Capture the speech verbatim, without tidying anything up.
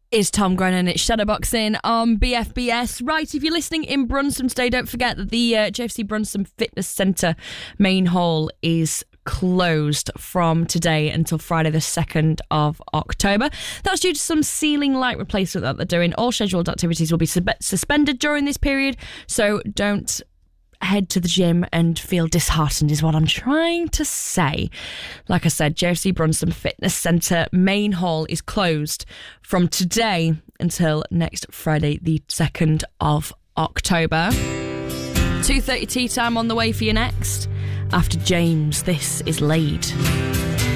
Is Tom Grennan. It's Shadowboxing on B F B S. Right, if you're listening in Brunston today, don't forget that the uh, J F C Brunston Fitness Centre main hall is closed from today until Friday the second of October. That's due to some ceiling light replacement that they're doing. All scheduled activities will be sub- suspended during this period, so don't head to the gym and feel disheartened is what I'm trying to say. Like I said, J F C Brunston Fitness Centre main hall is closed from today until next Friday the second of October. two thirty tea time on the way for you next. After James, this is Laid.